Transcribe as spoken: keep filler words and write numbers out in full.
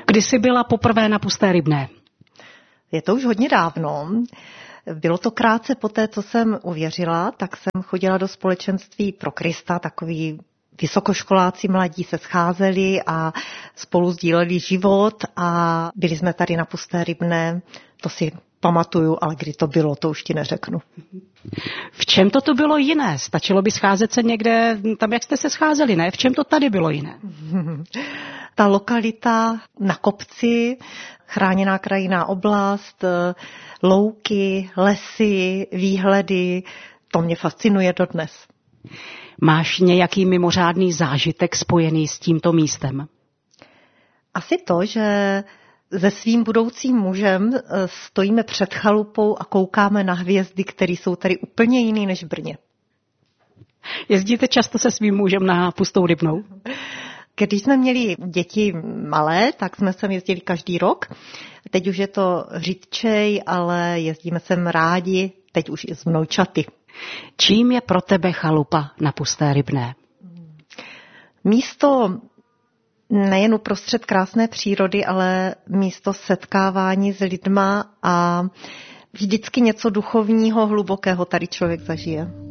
Kdy jsi byla poprvé na Pusté Rybné? Je to už hodně dávno. Bylo to krátce poté, co jsem uvěřila, tak jsem chodila do společenství pro Krista, takový vysokoškoláci mladí se scházeli a spolu sdíleli život a byli jsme tady na Pusté Rybné, to si pamatuju, ale kdy to bylo, to už ti neřeknu. V čem to tu bylo jiné? Stačilo by scházet se někde tam, jak jste se scházeli, ne? V čem to tady bylo jiné? Ta lokalita na kopci, chráněná krajinná oblast, louky, lesy, výhledy, to mě fascinuje dodnes. Máš nějaký mimořádný zážitek spojený s tímto místem? Asi to, že se svým budoucím mužem stojíme před chalupou a koukáme na hvězdy, které jsou tady úplně jiný než v Brně. Jezdíte často se svým mužem na Pustou Rybnou? Když jsme měli děti malé, tak jsme sem jezdili každý rok. Teď už je to řídčej, ale jezdíme sem rádi, teď už i s vnoučaty. Čím je pro tebe chalupa na Pusté Rybné? Místo nejen uprostřed krásné přírody, ale místo setkávání s lidma a vždycky něco duchovního, hlubokého tady člověk zažije.